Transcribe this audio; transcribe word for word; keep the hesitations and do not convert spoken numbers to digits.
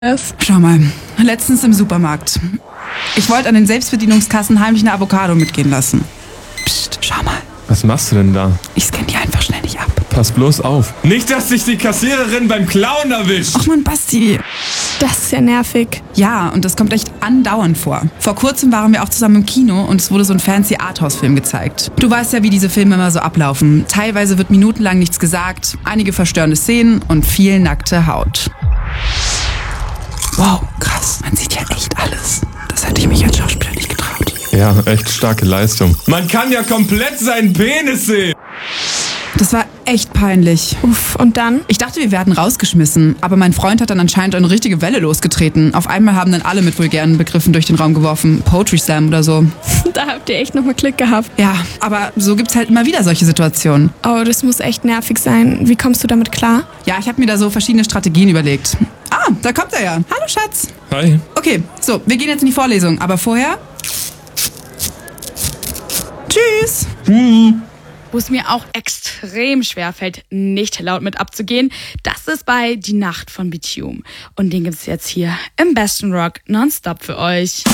Es. Schau mal, letztens im Supermarkt. Ich wollte an den Selbstbedienungskassen heimlich eine Avocado mitgehen lassen. Psst, schau mal. Was machst du denn da? Ich scanne die einfach schnell nicht ab. Pass bloß auf. Nicht, dass dich die Kassiererin beim Klauen erwischt. Ach man, Basti. Das ist ja nervig. Ja, und das kommt echt andauernd vor. Vor kurzem waren wir auch zusammen im Kino und es wurde so ein fancy Arthouse-Film gezeigt. Du weißt ja, wie diese Filme immer so ablaufen. Teilweise wird minutenlang nichts gesagt, einige verstörende Szenen und viel nackte Haut. Wow, krass. Man sieht ja echt alles. Das hätte ich mich als Schauspieler nicht getraut. Ja, echt starke Leistung. Man kann ja komplett seinen Penis sehen. Das war echt peinlich. Uff, und dann? Ich dachte, wir werden rausgeschmissen, aber mein Freund hat dann anscheinend eine richtige Welle losgetreten. Auf einmal haben dann alle mit vulgären Begriffen durch den Raum geworfen. Poetry Slam oder so. Da habt ihr echt nochmal Glück gehabt. Ja, aber so gibt's halt immer wieder solche Situationen. Oh, das muss echt nervig sein. Wie kommst du damit klar? Ja, ich habe mir da so verschiedene Strategien überlegt. Ah, da kommt er ja. Hallo, Schatz. Hi. Okay, so, wir gehen jetzt in die Vorlesung, aber vorher... Tschüss. Wo es mir auch extrem schwer fällt, nicht laut mit abzugehen, das ist bei Die Nacht von Bitume. Und den gibt's jetzt hier im besten Rock nonstop für euch.